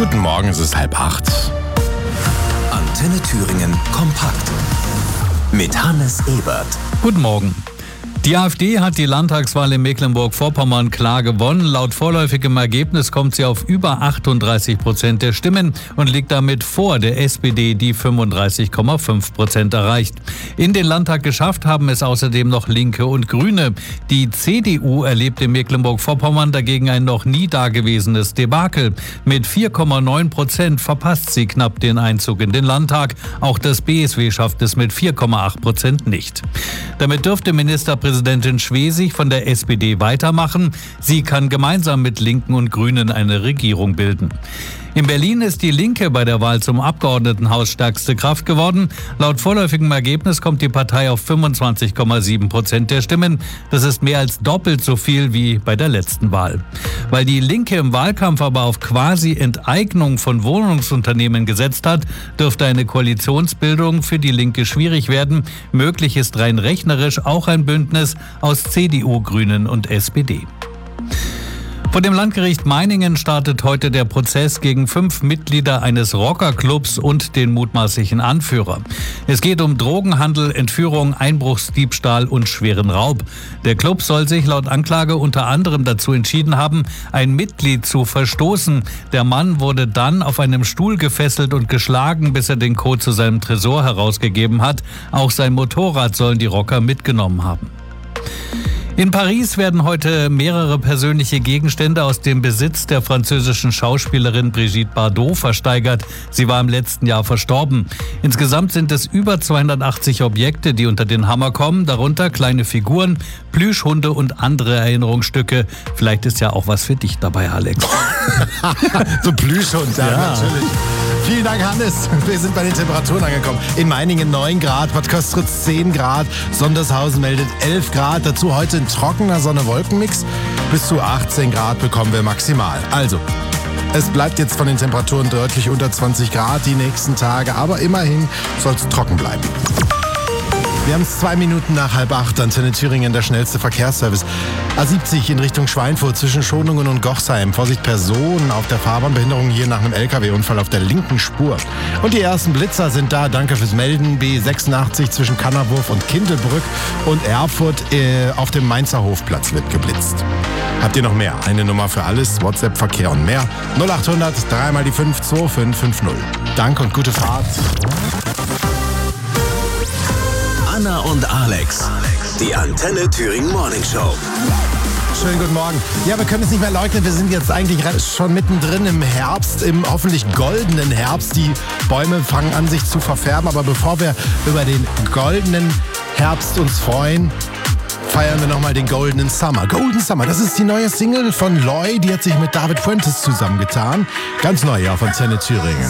Guten Morgen, es ist 7:30. Antenne Thüringen kompakt mit Hannes Ebert. Guten Morgen. Die AfD hat die Landtagswahl in Mecklenburg-Vorpommern klar gewonnen. Laut vorläufigem Ergebnis kommt sie auf über 38% der Stimmen und liegt damit vor der SPD, die 35,5% erreicht. In den Landtag geschafft haben es außerdem noch Linke und Grüne. Die CDU erlebt in Mecklenburg-Vorpommern dagegen ein noch nie dagewesenes Debakel. Mit 4,9% verpasst sie knapp den Einzug in den Landtag. Auch das BSW schafft es mit 4,8% nicht. Damit dürfte Ministerpräsidentin Schwesig von der SPD weitermachen. Sie kann gemeinsam mit Linken und Grünen eine Regierung bilden. In Berlin ist die Linke bei der Wahl zum Abgeordnetenhaus stärkste Kraft geworden. Laut vorläufigem Ergebnis kommt die Partei auf 25,7% der Stimmen. Das ist mehr als doppelt so viel wie bei der letzten Wahl. Weil die Linke im Wahlkampf aber auf quasi Enteignung von Wohnungsunternehmen gesetzt hat, dürfte eine Koalitionsbildung für die Linke schwierig werden. Möglich ist rein rechnerisch auch ein Bündnis aus CDU, Grünen und SPD. Vor dem Landgericht Meiningen startet heute der Prozess gegen 5 Mitglieder eines Rockerclubs und den mutmaßlichen Anführer. Es geht um Drogenhandel, Entführung, Einbruchsdiebstahl und schweren Raub. Der Club soll sich laut Anklage unter anderem dazu entschieden haben, ein Mitglied zu verstoßen. Der Mann wurde dann auf einem Stuhl gefesselt und geschlagen, bis er den Code zu seinem Tresor herausgegeben hat. Auch sein Motorrad sollen die Rocker mitgenommen haben. In Paris werden heute mehrere persönliche Gegenstände aus dem Besitz der französischen Schauspielerin Brigitte Bardot versteigert. Sie war im letzten Jahr verstorben. Insgesamt sind es über 280 Objekte, die unter den Hammer kommen, darunter kleine Figuren, Plüschhunde und andere Erinnerungsstücke. Vielleicht ist ja auch was für dich dabei, Alex. So Plüschhund, ja, natürlich. Vielen Dank, Hannes. Wir sind bei den Temperaturen angekommen. In Meiningen 9 Grad, Bad Köstritz 10 Grad, Sondershausen meldet 11 Grad. Dazu heute ein trockener Sonne-Wolken-Mix. Bis zu 18 Grad bekommen wir maximal. Also, es bleibt jetzt von den Temperaturen deutlich unter 20 Grad die nächsten Tage, aber immerhin soll es trocken bleiben. Wir haben es 2 Minuten nach 7:30, Antenne Thüringen, der schnellste Verkehrsservice. A70 in Richtung Schweinfurt zwischen Schonungen und Gochsheim. Vorsicht, Personen auf der Fahrbahnbehinderung hier nach einem LKW-Unfall auf der linken Spur. Und die ersten Blitzer sind da, danke fürs Melden. B86 zwischen Kannerwurf und Kindelbrück und Erfurt auf dem Mainzer Hofplatz wird geblitzt. Habt ihr noch mehr? Eine Nummer für alles, WhatsApp, Verkehr und mehr. 0800 3 mal die 5 2550. Danke und gute Fahrt. Anna und Alex, die Antenne Thüringen Morning Show. Schönen guten Morgen. Ja, wir können es nicht mehr leugnen, wir sind jetzt eigentlich schon mittendrin im Herbst, im hoffentlich goldenen Herbst. Die Bäume fangen an, sich zu verfärben, aber bevor wir über den goldenen Herbst uns freuen, feiern wir nochmal den Golden Summer. Golden Summer, das ist die neue Single von Loy, die hat sich mit David Fuentes zusammengetan. Ganz neu hier auf Antenne Thüringen.